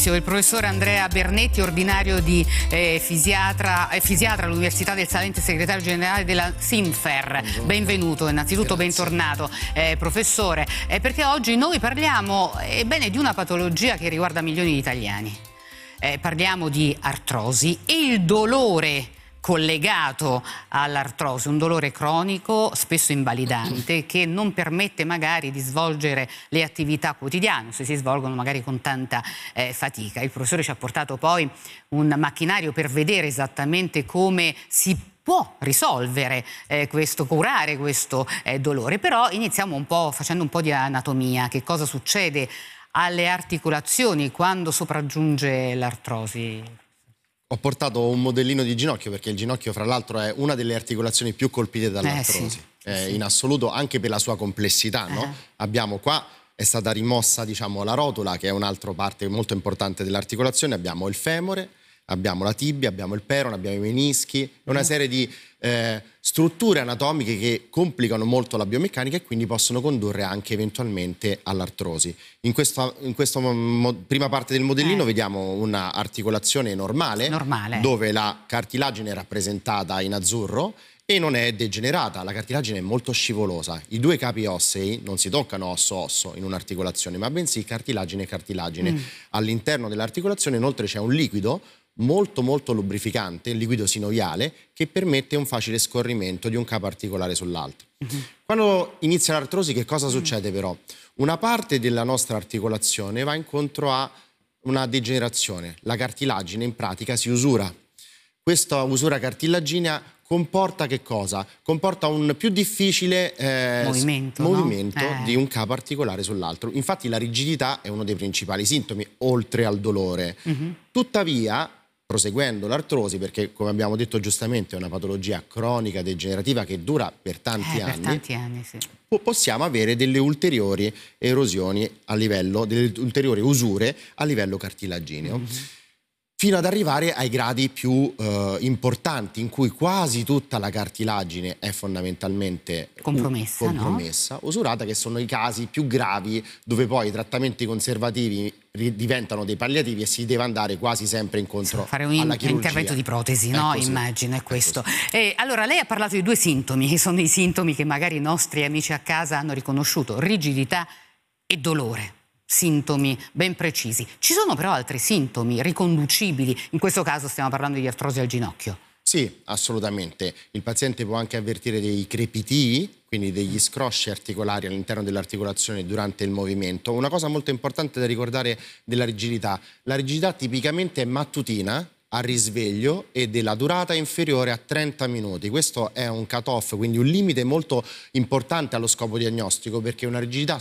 Il professor Andrea Bernetti, ordinario di fisiatra all'Università del Salento, segretario generale della SINFER. Benvenuto, innanzitutto. Grazie. Bentornato professore, perché oggi noi parliamo di una patologia che riguarda milioni di italiani. Parliamo di artrosi e il dolore collegato all'artrosi, un dolore cronico, spesso invalidante, che non permette magari di svolgere le attività quotidiane, se si svolgono magari con tanta fatica. Il professore ci ha portato poi un macchinario per vedere esattamente come si può risolvere curare questo dolore. Però iniziamo un po' facendo un po' di anatomia. Che cosa succede alle articolazioni quando sopraggiunge l'artrosi? Ho portato un modellino di ginocchio perché il ginocchio, fra l'altro, è una delle articolazioni più colpite dall'artrosi. Sì. In assoluto, anche per la sua complessità, no? Abbiamo qua, è stata rimossa, diciamo, la rotula, che è un'altra parte molto importante dell'articolazione. Abbiamo il femore, abbiamo la tibia, abbiamo il perone, abbiamo i menischi, una serie di strutture anatomiche che complicano molto la biomeccanica e quindi possono condurre anche eventualmente all'artrosi. In questa prima parte del modellino vediamo una articolazione normale, dove la cartilagine è rappresentata in azzurro e non è degenerata. La cartilagine è molto scivolosa. I due capi ossei non si toccano osso-osso in un'articolazione, ma bensì cartilagine e cartilagine. All'interno dell'articolazione inoltre c'è un liquido molto lubrificante, il liquido sinoviale, che permette un facile scorrimento di un capo articolare sull'altro. Quando inizia l'artrosi, che cosa succede però? Una parte della nostra articolazione va incontro a una degenerazione. La cartilagine in pratica si usura. Questa usura cartilaginea comporta che cosa? Comporta un più difficile movimento di un capo articolare sull'altro. Infatti la rigidità è uno dei principali sintomi, oltre al dolore. Tuttavia, proseguendo l'artrosi, perché come abbiamo detto giustamente è una patologia cronica degenerativa che dura per tanti anni, sì. Possiamo avere delle ulteriori erosioni a livello, delle ulteriori usure a livello cartilagineo. Fino ad arrivare ai gradi più importanti, in cui quasi tutta la cartilagine è fondamentalmente compromessa, usurata, che sono i casi più gravi, dove poi i trattamenti conservativi diventano dei palliativi e si deve andare quasi sempre incontro fare alla chirurgia. Un intervento di protesi, no? Immagino, è questo. Allora, lei ha parlato di due sintomi, che sono i sintomi che magari i nostri amici a casa hanno riconosciuto: rigidità e dolore. Sintomi ben precisi. Ci sono però altri sintomi riconducibili? In questo caso stiamo parlando di artrosi al ginocchio. Sì, assolutamente. Il paziente può anche avvertire dei crepitii, quindi degli scrosci articolari all'interno dell'articolazione durante il movimento. Una cosa molto importante da ricordare della rigidità: la rigidità tipicamente è mattutina, a risveglio, e della durata inferiore a 30 minuti. Questo è un cut-off, quindi un limite molto importante allo scopo diagnostico, perché una rigidità